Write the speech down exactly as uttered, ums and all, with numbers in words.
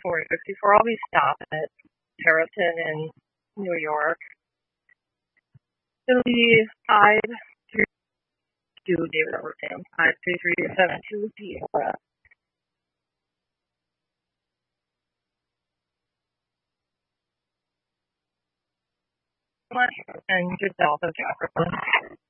four sixty-four. I'll be stopping at Terraton in New York. It'll be five three two David Overton. Five three three seven two Sierra. And yourself, Jefferson.